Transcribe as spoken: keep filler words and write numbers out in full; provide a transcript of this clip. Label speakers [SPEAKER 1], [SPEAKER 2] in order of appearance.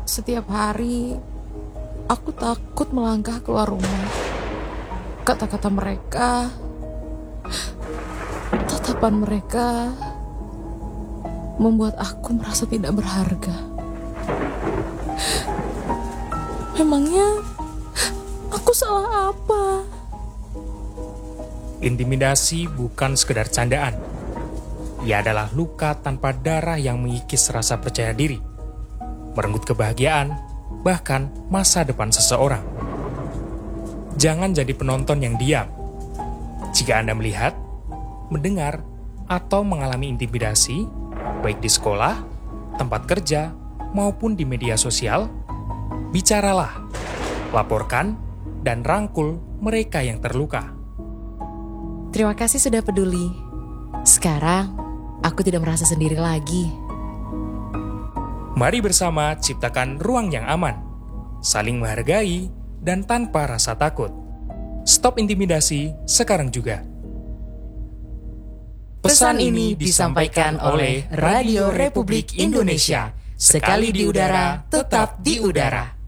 [SPEAKER 1] Setiap hari, aku takut melangkah keluar rumah. Kata-kata mereka, tatapan mereka, membuat aku merasa tidak berharga. Memangnya aku salah apa?
[SPEAKER 2] Intimidasi bukan sekedar candaan. Ia adalah luka tanpa darah yang mengikis rasa percaya diri, merenggut kebahagiaan, bahkan masa depan seseorang. Jangan jadi penonton yang diam. Jika Anda melihat, mendengar, atau mengalami intimidasi, baik di sekolah, tempat kerja, maupun di media sosial, bicaralah, laporkan, dan rangkul mereka yang terluka.
[SPEAKER 1] Terima kasih sudah peduli. Sekarang, aku tidak merasa sendiri lagi.
[SPEAKER 2] Mari bersama ciptakan ruang yang aman, saling menghargai, dan tanpa rasa takut. Stop intimidasi sekarang juga.
[SPEAKER 1] Pesan ini disampaikan oleh Radio Republik Indonesia. Sekali di udara, tetap di udara.